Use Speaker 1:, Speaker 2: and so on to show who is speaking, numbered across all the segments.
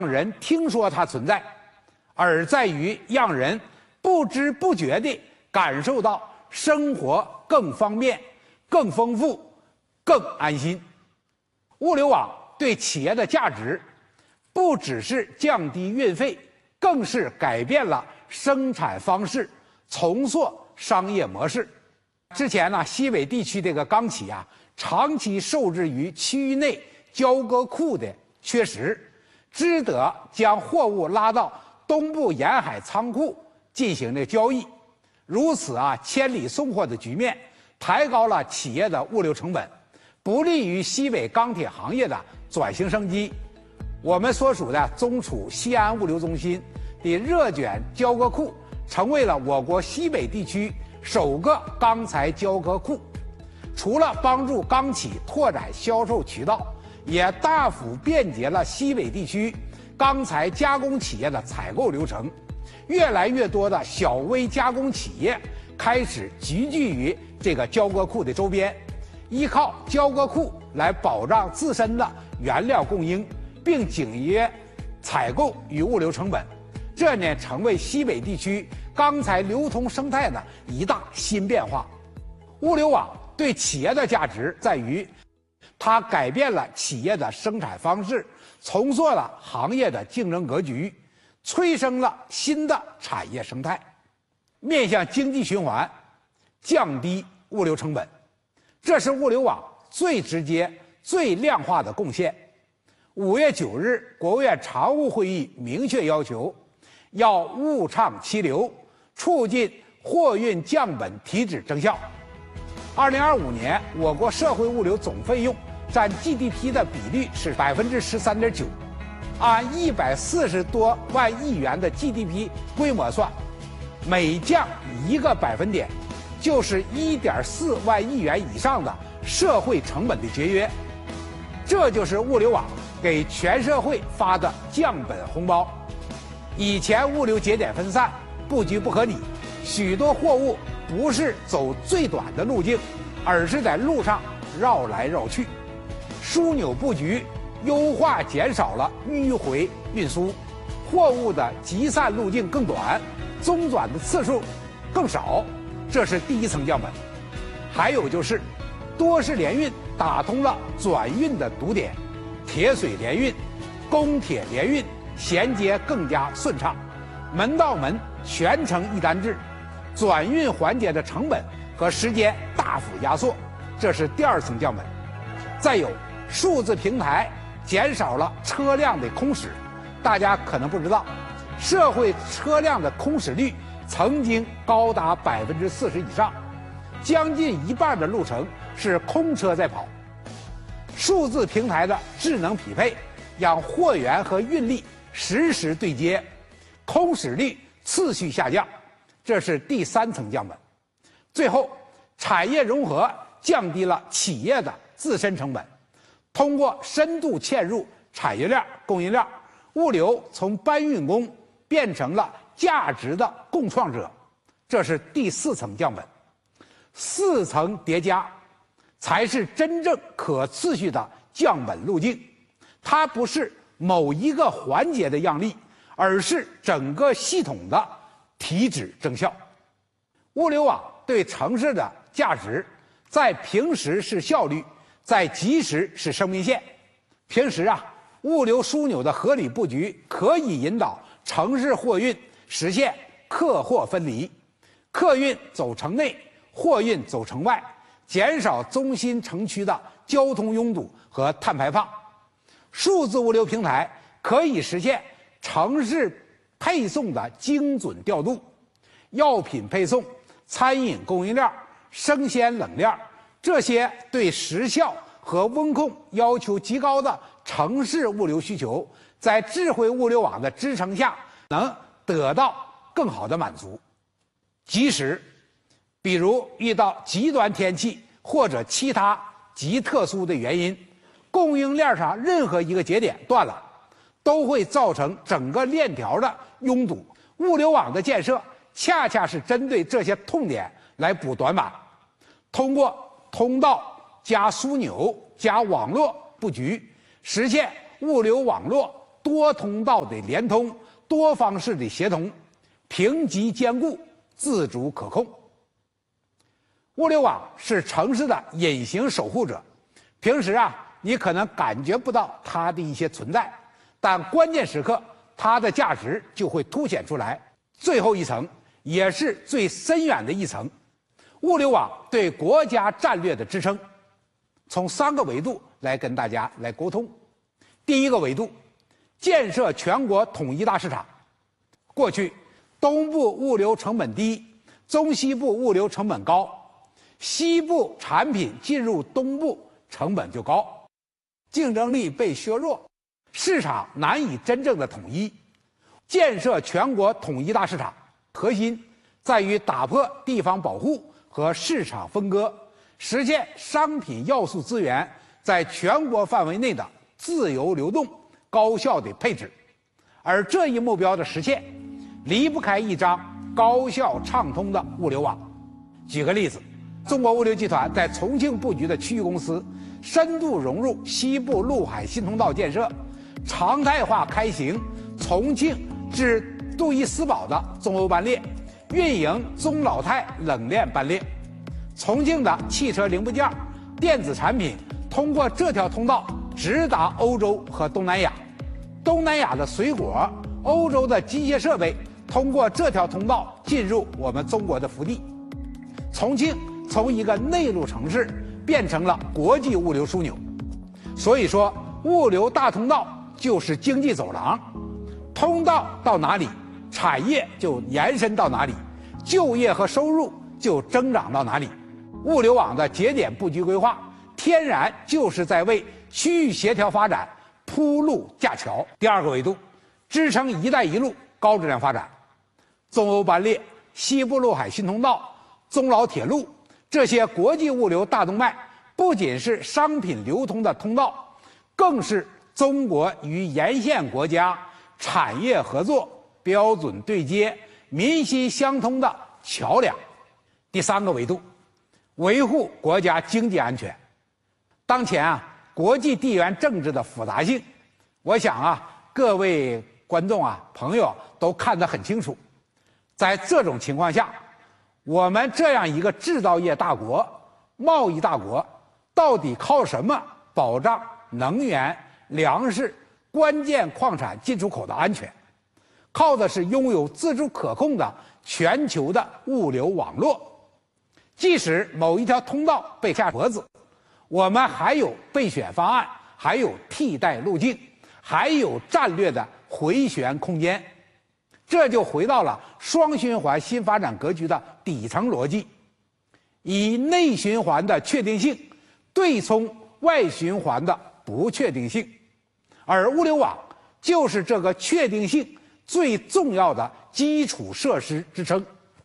Speaker 1: 让人听说它存在，而在于让人不知不觉地感受到生活更方便、更丰富、更安心。物流网对企业的价值，不只是降低运费，更是改变了生产方式，重塑商业模式。之前呢，西北地区这个钢企啊，长期受制于区域内交割库的缺失，只得将货物拉到东部沿海仓库进行的交易。如此啊，千里送货的局面，抬高了企业的物流成本，不利于西北钢铁行业的转型升级。我们所属的中储西安物流中心的热卷交割库，成为了我国西北地区首个钢材交割库。除了帮助钢企拓展销售渠道，也大幅便捷了西北地区钢材加工企业的采购流程。越来越多的小微加工企业开始集聚于这个交割库的周边，依靠交割库来保障自身的原料供应，并紧约采购与物流成本。这呢，成为西北地区钢材流通生态的一大新变化。物流网对企业的价值在于，它改变了企业的生产方式，重塑了行业的竞争格局，催生了新的产业生态，面向经济循环，降低物流成本，这是物流网最直接、最量化的贡献。5月9日，国务院常务会议明确要求，要物畅其流，促进货运降本提质增效。2025年，我国社会物流总费用占 GDP 的比率是13.9%，按140多万亿元的 GDP 规模算，每降1个百分点，就是1.4万亿元以上的社会成本的节约。这就是物流网给全社会发的降本红包。以前物流节点分散，布局不合理，许多货物不是走最短的路径，而是在路上绕来绕去。枢纽布局优化减少了迂回运输，货物的集散路径更短，中转的次数更少，这是第一层降本。还有就是多式联运打通了转运的堵点，铁水联运、公铁联运衔接更加顺畅，门到门全程一单制，转运环节的成本和时间大幅压缩，这是第二层降本。再有数字平台减少了车辆的空驶，大家可能不知道，社会车辆的空驶率曾经高达40%以上，将近一半的路程是空车在跑。数字平台的智能匹配，让货源和运力实时对接，空驶率次序下降，这是第三层降本。最后，产业融合降低了企业的自身成本，通过深度嵌入产业链、供应链，物流从搬运工变成了价值的共创者，这是第四层降本。4层叠加，才是真正可持续的降本路径。它不是某一个环节的让利，而是整个系统的提质增效。物流网对城市的价值，在平时是效率，在即时是生命线。平时啊，物流枢纽的合理布局可以引导城市货运实现客货分离，客运走城内，货运走城外，减少中心城区的交通拥堵和碳排放。数字物流平台可以实现城市配送的精准调度，药品配送、餐饮供应链、生鲜冷链，这些对时效和温控要求极高的城市物流需求，在智慧物流网的支撑下，能得到更好的满足。即使比如遇到极端天气或者其他极特殊的原因，供应链上任何一个节点断了，都会造成整个链条的拥堵。物流网的建设恰恰是针对这些痛点来补短板，通过通道加枢纽加网络布局，实现物流网络多通道的连通、多方式的协同、平级兼顾、自主可控。物流网是城市的隐形守护者，平时你可能感觉不到它的一些存在，但关键时刻它的价值就会凸显出来。最后一层也是最深远的一层，物流网对国家战略的支撑，从3个维度来跟大家来沟通。第一个维度，建设全国统一大市场。过去东部物流成本低，中西部物流成本高，西部产品进入东部成本就高，竞争力被削弱，市场难以真正的统一。建设全国统一大市场核心在于打破地方保护和市场分割，实现商品要素资源在全国范围内的自由流动、高效的配置。而这一目标的实现离不开一张高效畅通的物流网。举个例子，中国物流集团在重庆布局的区域公司深度融入西部陆海新通道建设，常态化开行重庆至杜伊斯堡的中欧班列，运营中老泰冷链班列。重庆的汽车零部件、电子产品通过这条通道直达欧洲和东南亚，东南亚的水果、欧洲的机械设备通过这条通道进入我们中国的腹地。重庆从一个内陆城市变成了国际物流枢纽。所以说，物流大通道就是经济走廊，通道到哪里，产业就延伸到哪里，就业和收入就增长到哪里。物流网的节点布局规划，天然就是在为区域协调发展铺路架桥。第二个维度，支撑“一带一路”高质量发展。中欧班列、西部陆海新通道、中老铁路这些国际物流大动脉，不仅是商品流通的通道，更是中国与沿线国家产业合作、标准对接、民心相通的桥梁。第3个维度，维护国家经济安全。当前国际地缘政治的复杂性，我想各位观众朋友都看得很清楚。在这种情况下，我们这样一个制造业大国、贸易大国，到底靠什么保障能源、粮食、关键矿产进出口的安全？靠的是拥有自主可控的全球的物流网络。即使某一条通道被卡脖子，我们还有备选方案，还有替代路径，还有战略的回旋空间。这就回到了双循环新发展格局的底层逻辑，以内循环的确定性对冲外循环的不确定性，而物流网就是这个确定性最重要的基础设施支撑。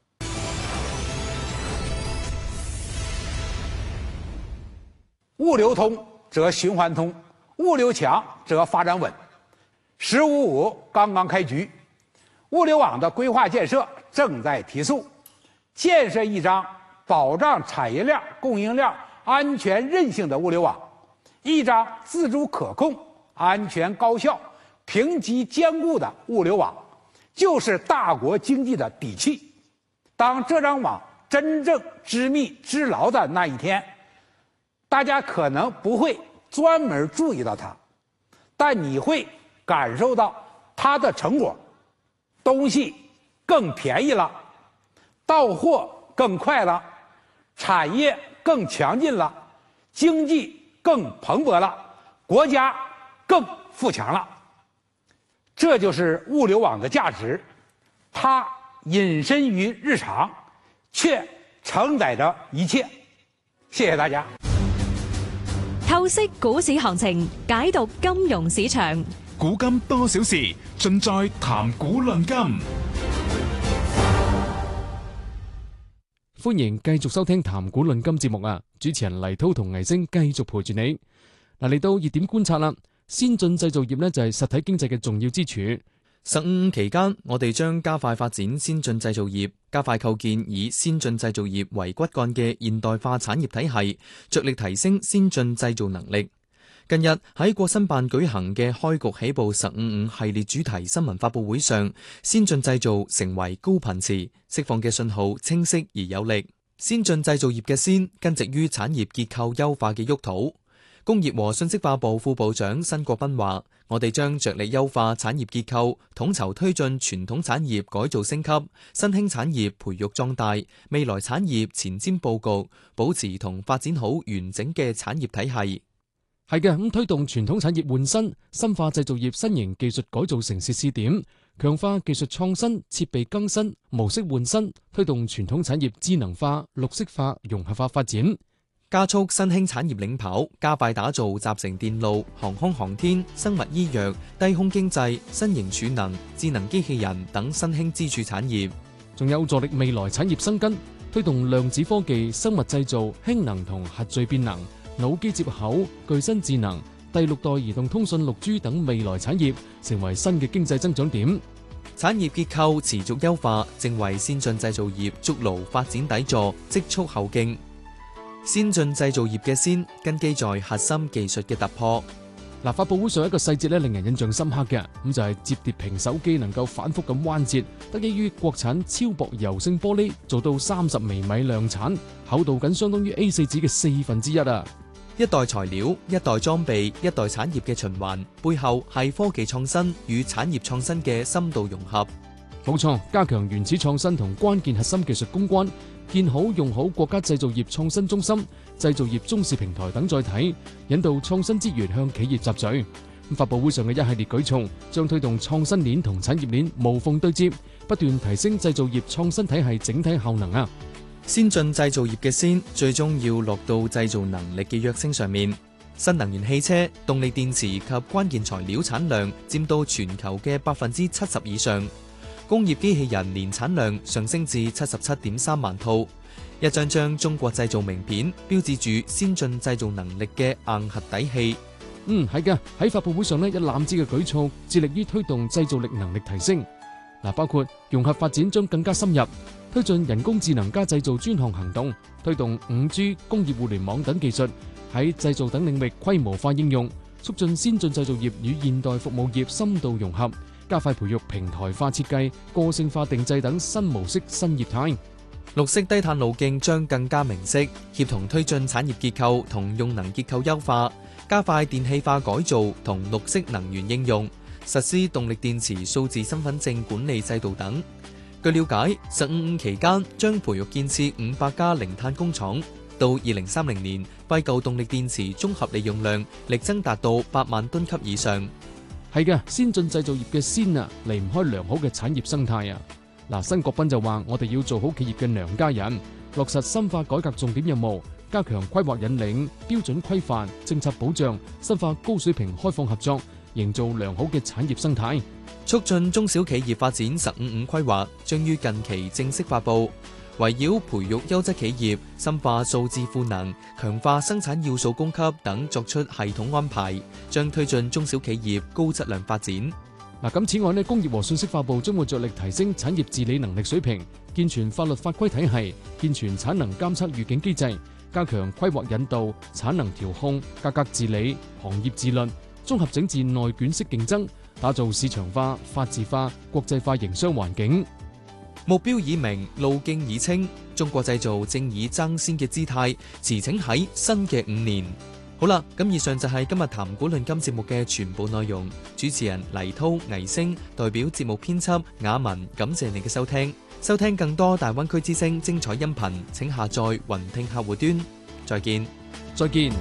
Speaker 1: 物流通则循环通，物流强则发展稳。“15+5”刚刚开局，物流网的规划建设正在提速，建设一张保障产业链、供应链安全韧性的物流网，一张自主可控、安全高效、平级兼顾的物流网，就是大国经济的底气。当这张网真正织密织牢的那一天，大家可能不会专门注意到它，但你会感受到它的成果。东西更便宜了，到货更快了，产业更强劲了，经济更蓬勃了，国家更富强了。这就是物流网的价值，它隐身于日常，却承载着一切。谢谢大家。
Speaker 2: 透析股市行情，解讀金融市場。
Speaker 3: 古今多少事，盡在談股論金。
Speaker 4: 歡迎繼續收聽談股論金節目啊！主持人黎滔同倪星繼續陪住你。嚟到熱點觀察啦，先進製造業呢就係實體經濟嘅重要支柱。
Speaker 5: 15期間，我哋將加快發展先進製造業，加快構建以先進製造業為骨幹嘅現代化產業體系，着力提升先進製造能力。 近日喺國新辦舉行嘅開局起步15/5系列主題新聞發佈會上，先進製造成為高頻詞，釋放嘅信號清晰而有力。先進製造業嘅先根植於產業結構優化嘅沃土。工業和信息化部副部長辛國斌話：我哋將着力優化產業結構，統籌推進傳統產業改造升級，新興產業培育壯大，未來產業前瞻佈局，保持同發展好完整嘅產業體系。
Speaker 4: 係嘅，咁推動傳統產業換新，深化製造業新型技術改造城市試點，強化技術創新、設備更新、模式換新，推動傳統產業智能化、綠色化、融合化發展，
Speaker 5: 加速新興產業領跑，加快打造集成電路、航空航天、生物醫藥、低空經濟、新型儲能、智能機器人等新興支柱產業，
Speaker 4: 仲有助力未來產業生根，推動量子科技、生物製造、氫能同核聚變能、腦機接口、具身智能、第6代移動通訊 6G 等未來產業，成為新嘅經濟增長點。
Speaker 5: 產業結構持續優化，正為先進製造業築牢發展底座，積蓄後勁。先進製造業嘅先根基在核心技術嘅突破。
Speaker 4: 嗱，發佈會上一個細節令人印象深刻嘅，咁就係摺疊屏手機能夠反覆咁彎折，得益於國產超薄柔性玻璃，做到30微米量產，厚度僅相當於 A4 紙嘅1/4啊！
Speaker 5: 一代材料、一代裝備、一代產業嘅循環，背後係科技創新與產業創新嘅深度融合。
Speaker 4: 冇錯，加強原始創新同關鍵核心技術攻關，建好用好國家製造業創新中心、製造業中試平台等載體，引導創新資源向企業集聚。發佈會上嘅一系列舉措，將推動創新鏈同產業鏈無縫對接，不斷提升製造業創新體系整體效能啊！
Speaker 5: 先進製造業嘅先，最終要落到製造能力嘅躍升上面。新能源汽車、動力電池及關鍵材料產量佔到全球嘅70%以上。工業機器人年產量上升至77.3萬套，一張張中國製造名片標誌住先進製造能力嘅硬核底氣。
Speaker 4: 係嘅，喺發佈會上呢，一攬子嘅舉措，致力於推動製造力能力提升。包括融合發展將更加深入，推進人工智能加製造專項行動，推動5G、工業互聯網等技術喺製造等領域規模化應用，促進先進製造業與現代服務業深度融合。加快培育平台化設計、個性化定製等新模式、新業態。
Speaker 5: 綠色低碳路徑將更加明晰，協同推進產業結構同用能結構優化，加快電氣化改造同綠色能源應用，實施動力電池數字身份證管理制度等。據了解，15/5期間將培育建設500家零碳工廠，到2030年廢舊動力電池綜合利用量力爭達到8萬噸級以上。
Speaker 4: 係嘅，先進製造業嘅先啊，離唔開良好嘅產業生態啊！辛國斌就話：我哋要做好企業嘅娘家人，落實深化改革重點任務，加強規劃引領、標準規範、政策保障，深化高水平開放合作，營造良好嘅產業生態，
Speaker 5: 促進中小企業發展15/5規劃將於近期正式發布。圍繞培育優質企業、深化數字賦能、強化生產要素供給等作出系統安排，將推進中小企業高質量發展。
Speaker 4: 咁此外呢，工業和信息化部將會着力提升產業治理能力水平，健全法律法規體系，健全產能監測預警機制，加強規劃引導、產能調控、價格治理、行業自律，綜合整治內卷式競爭，打造市場化、法治化、國際化營商環境。
Speaker 5: 目標已明，路徑已清，中國製造正以爭先嘅姿態馳騁喺新嘅5年。好啦，咁以上就係今日談古論今節目嘅全部內容。主持人黎濤、倪星代表節目編輯雅文，感謝你嘅收聽。收聽更多大灣區之聲精彩音頻，請下載雲聽客戶端。再見。
Speaker 4: 再見。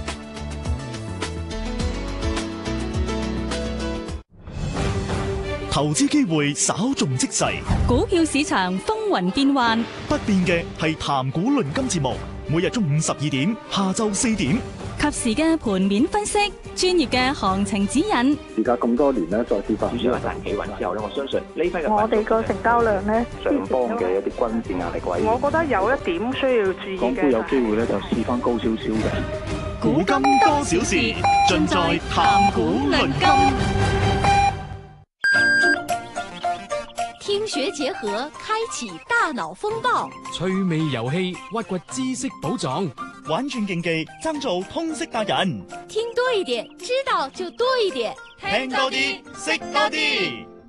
Speaker 6: 投資機會稍縱即逝，
Speaker 2: 股票市場風雲變幻，
Speaker 6: 不變嘅係談股論金節目，每日中午12點，下晝4點，
Speaker 2: 及時嘅盤面分析，專業嘅行情指引。
Speaker 7: 而家咁多年咧，再跌翻，
Speaker 8: 主要係大企穩之後咧，我相信呢批嘅
Speaker 9: 我哋個成交量咧，
Speaker 7: 上方嘅一啲均線壓力位，
Speaker 9: 我覺得有一點需要注意嘅。
Speaker 7: 港股有機會咧就試翻高少少嘅。
Speaker 6: 古今多少事，盡在談股論金。
Speaker 10: 聽學結合，開啟大腦風暴，
Speaker 4: 趣味遊戲，挖掘知識寶藏。
Speaker 10: 玩轉競技，爭做通識達人。
Speaker 11: 聽多一點，知道就多一點，
Speaker 10: 聽多啲，識多啲。